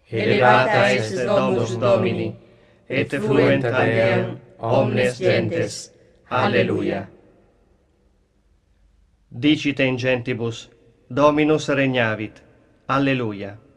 elevata est Domus Domini, et fluent ad eum omnes gentes. Alleluia. Dicite in gentibus, Dominus regnavit. Alleluia.